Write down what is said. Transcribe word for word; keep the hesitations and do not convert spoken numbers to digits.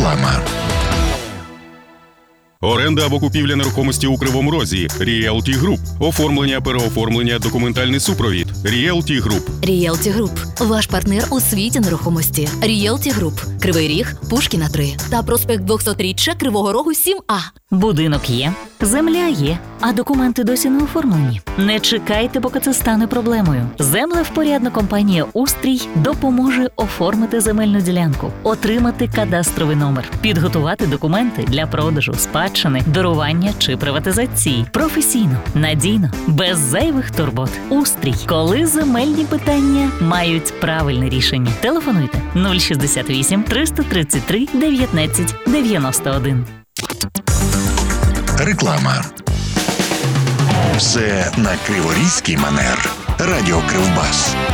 Реклама. Оренда або купівля нерухомості у Кривому Розі. Realty Group. Оформлення, переоформлення, документальний супровід. Realty Group. Realty Group. Ваш партнер у світі нерухомості. Realty Group. Кривий Ріг, Пушкіна три. Та проспект двохсотріччя Кривого Рогу сім А. Будинок є, земля є, а документи досі не оформлені. Не чекайте, поки це стане проблемою. Землевпорядна компанія «Устрій» допоможе оформити земельну ділянку, отримати кадастровий номер, підготувати документи для продажу, спадщини, дарування чи приватизації. Професійно, надійно, без зайвих турбот. «Устрій». Коли земельні питання мають правильне рішення. Телефонуйте нуль шістдесят вісім триста тридцять три дев'ятнадцять дев'яносто один. Реклама. Все на криворізький манер. Радіо Кривбас.